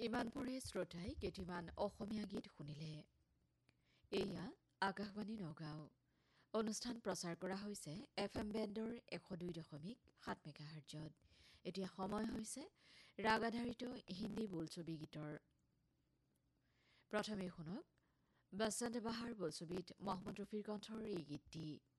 ইমান পৰে শ্ৰোতাই কেইটিমান অসমীয়া গীত শুনিলে। এয়া আকাশবাণী নগাঁও। অনুষ্ঠান প্ৰচাৰ কৰা হৈছে FM বেণ্ডৰ 102.7 মেগাহাৰ্টজত। এতিয়া সময় হৈছে ৰাগ-আধাৰিত হিন্দী বোলছবি গীতৰ। প্ৰথমে শুনক বসন্ত বাহাৰ বোলছবিত মহম্মদ ৰফিৰ কণ্ঠৰ এই গীতটি।